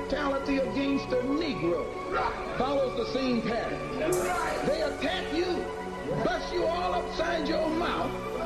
brutality against the Negro follows the same pattern. They attack you, bust you all upside your mouth,